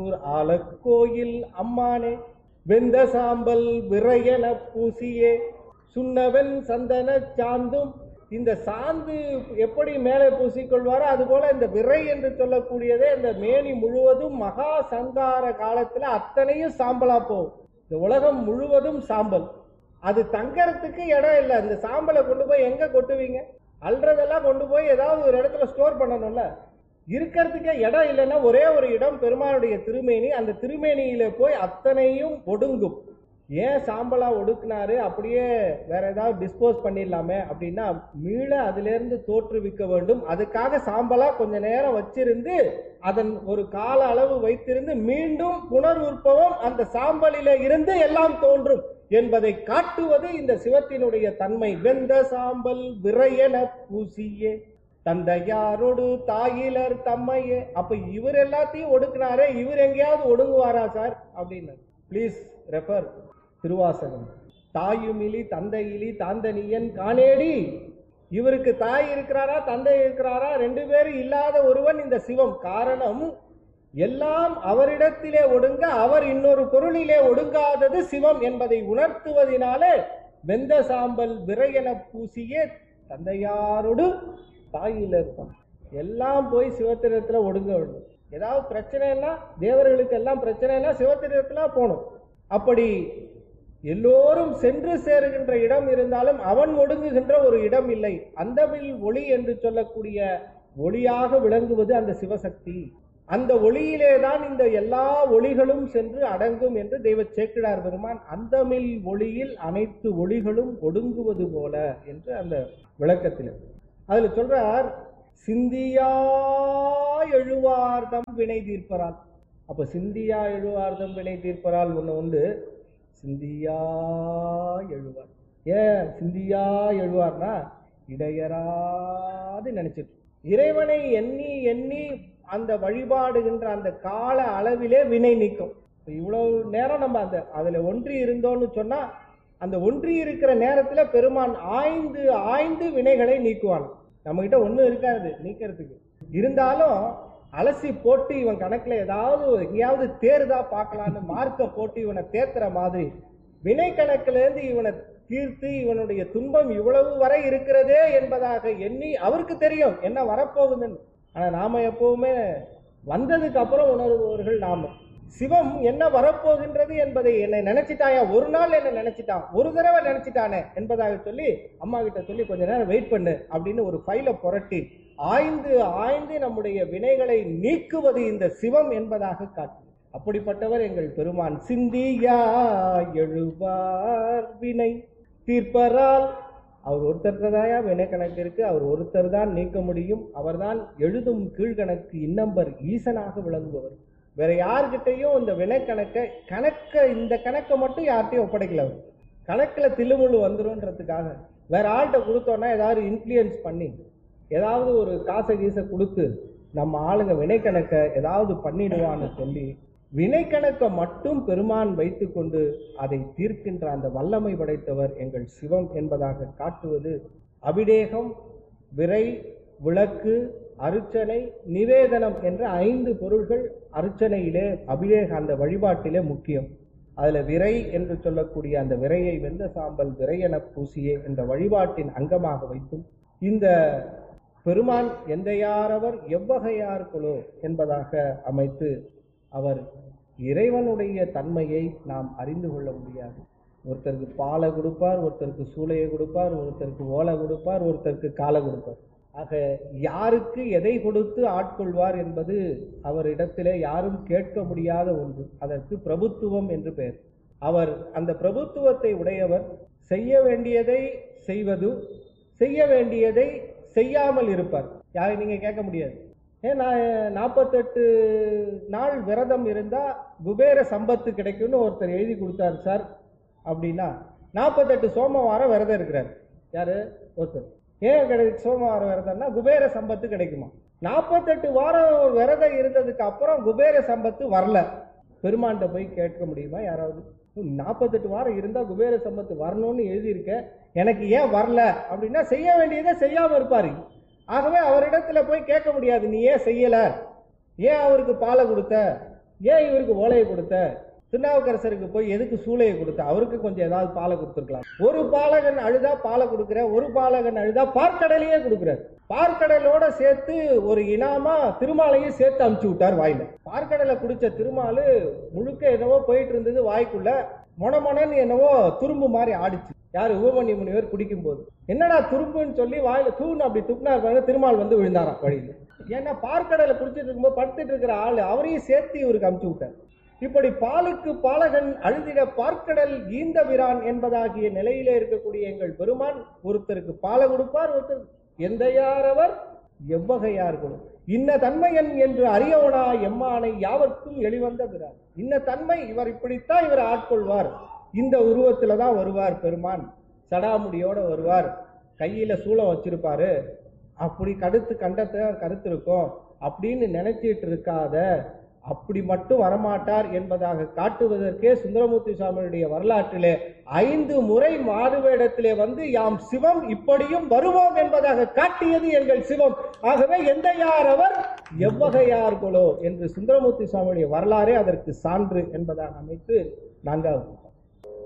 ஆலக்கோயில் அம்மானே வெந்த சாம்பல் விரையன பூசியே சுண்ணவன் சந்தன சாந்தும். இந்த சாந்து எப்படி மேலே பூசிக்கொள்வாரோ அதுபோல இந்த விரை என்று சொல்லக்கூடியதே இந்த மேனி முழுவதும் மகா சங்கார காலத்துல அத்தனையும் சாம்பலா போகும். இந்த உலகம் முழுவதும் சாம்பல். அது தங்கறதுக்கு இடம் இல்லை. இந்த சாம்பலை கொண்டு போய் எங்க கொட்டுவீங்க? அல்றதெல்லாம் கொண்டு போய் ஏதாவது ஒரு இடத்துல ஸ்டோர் பண்ணணும்ல. இருக்கிறதுக்கே இடம் இல்லைன்னா ஒரே ஒரு இடம் பெருமானுடைய திருமேனி. அந்த திருமேனியில போய் அத்தனையும் ஒடுங்கும். ஏன் சாம்பலா ஒடுக்குனாரு? அப்படியே வேற ஏதாவது டிஸ்போஸ் பண்ணிடலாமே அப்படின்னா மீள அதுல இருந்து தோற்றுவிக்க வேண்டும். அதுக்காக சாம்பலா கொஞ்ச நேரம் வச்சிருந்து அதன் ஒரு கால அளவு வைத்திருந்து மீண்டும் புனருற்பவம் அந்த சாம்பலில இருந்து எல்லாம் தோன்றும் என்பதை காட்டுவது இந்த சிவத்தினுடைய தன்மை. வெந்த சாம்பல் விரையன பூசியே தந்தையாரோடு தாயிலர் தம்மையே. அப்ப இவர் எல்லாத்தையும் ஒடுக்கினாரே, இவர் எங்கேயாவது ஒடுங்குவாரா சார் அப்படின்னு பிளீஸ் ரெஃபர் திருவாசகம். தாயுமிலி தந்தையிலி தாந்தனியன் காணேடி. இவருக்கு தாய் இருக்கிறாரா தந்தை இருக்கிறாரா? ரெண்டு பேரும் இல்லாத ஒருவன் இந்த சிவம். காரணம் எல்லாம் அவரிடத்திலே ஒடுங்க அவர் இன்னொரு பொருளிலே ஒடுங்காதது சிவம் என்பதை உணர்த்துவதனாலே வெந்த சாம்பல் விரையன பூசியே தந்தையாரோடு தாயில இருப்பான். எல்லாம் போய் சிவத்திரத்துல ஒடுங்க வேண்டும். ஏதாவது பிரச்சனைன்னா தேவர்களுக்கு எல்லாம் பிரச்சனைனா சிவத்திரத்துல போகணும். அப்படி எல்லோரும் சென்று சேருகின்ற இடம் இருந்தாலும் அவன் ஒடுங்குகின்ற ஒரு இடம் இல்லை. அந்தமில் ஒளி என்று சொல்லக்கூடிய ஒளியாக விளங்குவது அந்த சிவசக்தி. அந்த ஒளியிலே தான் இந்த எல்லா ஒளிகளும் சென்று அடங்கும் என்று தெய்வ சேக்கிழார் பெருமான் அந்தமில் ஒளியில் அனைத்து ஒளிகளும் ஒடுங்குவது போல என்று அந்த விளக்கத்தில் அதுல சொல்றார். சிந்தியா எழுவார்தம் வினை தீர்ப்பரால். அப்ப சிந்தியா எழுவார்தம் வினை தீர்ப்பரால் ஒண்ணு உண்டு. சிந்தியா எழுவார். ஏன் சிந்தியா எழுவார்னா இடையராது நினைச்சிட்டு இறைவனை எண்ணி எண்ணி அந்த வழிபாடுகின்ற அந்த கால அளவிலே வினை நீக்கும். இவ்வளவு நேரம் நம்ம அந்த அதுல ஒன்றி இருந்தோம்னு சொன்னா அந்த ஒன்றி இருக்கிற நேரத்துல பெருமான் ஆய்ந்து ஆய்ந்து வினைகளை நீக்குவான். நம்ம கிட்ட ஒண்ணும் இருக்காது நீக்கிறதுக்கு. இருந்தாலும் அலசி போட்டு இவன் கணக்குல ஏதாவது எங்கேயாவது தேர்தா பார்க்கலான்னு மார்க்க போட்டு இவனை தேத்துற மாதிரி வினை கணக்குல இருந்து இவனை தீர்த்து இவனுடைய துன்பம் இவ்வளவு வரை இருக்கிறதே என்பதாக எண்ணி அவருக்கு தெரியும் என்ன வரப்போகுதுன்னு. ஆனா நாம எப்பவுமே வந்ததுக்கு அப்புறம் உணர்பவர்கள் நாம. சிவம் என்ன வரப்போகின்றது என்பதை என்னை நினைச்சிட்டாயா, ஒரு நாள் என்ன நினைச்சிட்டான், ஒரு தடவை நினைச்சிட்டானே என்பதாக சொல்லி அம்மா கிட்ட சொல்லி கொஞ்ச நேரம் வெயிட் பண்ணு அப்படின்னு ஒரு ஃபைலை புரட்டி ஆய்ந்து ஆய்ந்து நம்முடைய வினைகளை நீக்குவது இந்த சிவம் என்பதாக காட்டு. அப்படிப்பட்டவர் எங்கள் பெருமான். சிந்தியா எழுவார் வினை தீர்ப்பரால். அவர் ஒருத்தர் தாயா வினை கணக்கு இருக்கு. அவர் ஒருத்தர் தான் நீக்க முடியும். அவர்தான் எழுதும் கீழ்கணக்கு இன்னம்பர் ஈசனாக விளங்குபவர். வேற யார்கிட்டையும் இந்த வினை கணக்கை இந்த கணக்கை மட்டும் யார்கிட்டையும் ஒப்படைக்கல. அவர் கணக்குல தில்லுமுள்ளு வந்துரும்ன்றதுக்காக வேற ஆள்கிட்ட கொடுத்தோன்னா ஏதாவது இன்ஃப்ளூயன்ஸ் பண்ணி ஏதாவது ஒரு காசை கீசை கொடுத்து நம்ம ஆளுங்க வினைக்கணக்கை ஏதாவது பண்ணிடுவான்னு சொல்லி வினைக்கணக்கை மட்டும் பெருமான் வைத்து கொண்டு அதை தீர்க்கின்ற அந்த வல்லமை படைத்தவர் எங்கள் சிவம் என்பதாக காட்டுவது. அபிடேகம், விரை, விளக்கு, அர்ச்சனை, நிவேதனம் என்ற 5 பொருள்கள் அர்ச்சனையிலே அபிடேக அந்த வழிபாட்டிலே முக்கியம். அதுல விரை என்று சொல்லக்கூடிய அந்த விரையை வெந்த சாம்பல் விரையென பூசியே என்ற வழிபாட்டின் அங்கமாக வைத்தும் இந்த பெருமான் எந்தையாரவர் எவ்வகையார்களோ என்பதாக அமைத்து அவர் இறைவனுடைய தன்மையை நாம் அறிந்து கொள்ள முடியாது. ஒருத்தருக்கு பாலை கொடுப்பார், ஒருத்தருக்கு சூளையை கொடுப்பார், ஒருத்தருக்கு ஓலை கொடுப்பார், ஒருத்தருக்கு காலை கொடுப்பார். ஆக யாருக்கு எதை கொடுத்து ஆட்கொள்வார் என்பது அவரிடத்திலே யாரும் கேட்க முடியாத ஒன்று. அதற்கு பிரபுத்துவம் என்று பெயர். அவர் அந்த பிரபுத்துவத்தை உடையவர். செய்ய வேண்டியதை செய்வது, செய்ய வேண்டியதை செய்யாமல் இருப்பார். யாரை நீங்க கேட்க முடியாது. நான் 48 நாள் விரதம் இருந்தா குபேர சம்பத்து கிடைக்கும்னு ஒருத்தர் எழுதி கொடுத்தாரு சார் அப்படின்னா 48 சோமவாரம் விரதம் இருக்கிறார். யாரு? ஒருத்தர். ஏன் சோமவாரம் விரதம்னா குபேர சம்பத்து கிடைக்குமா? 48 வாரம் விரதம் இருந்ததுக்கு அப்புறம் குபேர சம்பத்து வரல. பெருமான்கிட்ட போய் கேட்க முடியுமா யாராவது? 48 வாரம் இருந்தா குபேர சம்பத்து வரணும்னு எழுதியிருக்க, எனக்கு ஏன் வரல அப்படின்னா செய்ய வேண்டியதை செய்யாம இருப்பாரு. ஆகவே அவரிடத்துல போய் கேட்க முடியாது, நீ ஏன் செய்யல, ஏன் அவருக்கு பாலை கொடுத்த, ஏன் இவருக்கு ஓலையை கொடுத்த? திருநாவுக்கரசருக்கு போய் எதுக்கு சூளையை கொடுத்த? அவருக்கு கொஞ்சம் ஏதாவது பாலை கொடுத்துருக்கலாம். ஒரு பாலகன் அழுதா பாலை கொடுக்குற, ஒரு பாலகன் அழுதா பார்க்கடலையே கொடுக்குற. பார்க்கடலோட சேர்த்து ஒரு இனாமா திருமாலையும் சேர்த்து அமுச்சு விட்டார் வாயில. பார்க்கடலை குடிச்ச திருமாலு முழுக்க என்னவோ போயிட்டு இருந்தது வாய்க்குள்ள. மொனமொனன்னு என்னவோ துரும்பு மாதிரி ஆடிச்சு. யாரு? உபமன்யு முனிவர் குடிக்கும் போது. என்னடா துரும்புன்னு சொல்லி வாயில தூண் அப்படி துப்புனார் பாருங்க, திருமால் வந்து விழுந்தாராம் வழியில. ஏன்னா பார்க்கடலை குடிச்சிட்டு இருக்கும்போது படுத்துட்டு இருக்கிற ஆளு அவரையும் சேர்த்து இவருக்கு அமுச்சு விட்டார். இப்படி பாலுக்கு பாலகன் அழுதிட பார்க்கடல் ஈந்த விரான் என்பதாகிய நிலையிலே இருக்கக்கூடிய எங்கள் பெருமான் ஒருத்தருக்கு பாலை கொடுப்பார், ஒருத்தர் எந்த யாரவர் எவ்வகையார்களோ இன்ன தன்மையன் என்று அறியவனா எம்மானை யாவர்க்கும் எளிவந்த பிரான். இன்ன தன்மை, இவர் இப்படித்தான் இவர் ஆட்கொள்வார், இந்த உருவத்துல தான் வருவார் பெருமான், சடாமுடியோட வருவார், கையில சூளம் வச்சிருப்பாரு, அப்படி கடுத்து கண்டத்தை கருத்து இருக்கும் அப்படின்னு நினைச்சிட்டு இருக்காத, அப்படி மட்டும் வரமாட்டார் என்பதாக காட்டுவதற்கே சுந்தரமூர்த்தி சுவாமியுடைய வரலாற்றிலே 5 முறை மாறுவேடத்திலே வந்து யாம் சிவம் இப்படியும் வருவோம் என்பதாக காட்டியது எங்கள் சிவம். ஆகவே எந்த யாரவர் எவ்வகையார்களோ என்று சுந்தரமூர்த்தி சுவாமியுடைய வரலாறே அதற்கு சான்று என்பதாக அமைத்து 4வது